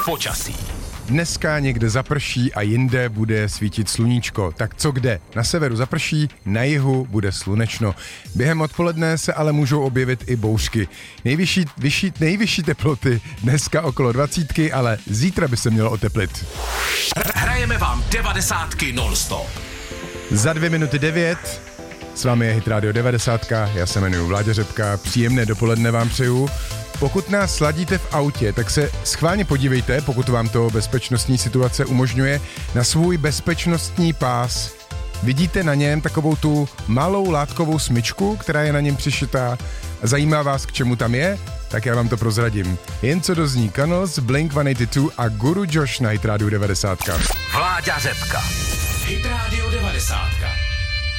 Počasí. Dneska někde zaprší a jinde bude svítit sluníčko. Tak co kde? Na severu zaprší, na jihu bude slunečno. Během odpoledne se ale můžou objevit i bouřky. Nejvyšší teploty dneska okolo 20, ale zítra by se mělo oteplit. Hrajeme vám 90 non-stop. Za 2 minuty 9. S vámi je Hit Radio 90. Já se jmenuji Vláďa Řepka. Příjemné dopoledne vám přeju. Pokud nás sladíte v autě, tak se schválně podívejte, pokud vám to bezpečnostní situace umožňuje, na svůj bezpečnostní pás. Vidíte na něm takovou tu malou látkovou smyčku, která je na něm přišitá. Zajímá vás, k čemu tam je? Tak já vám to prozradím. Jen co dozní Canals, Blink-182 a Guru Josh na Hit Radio 90. Vláďa Řepka. Hit Radio 90.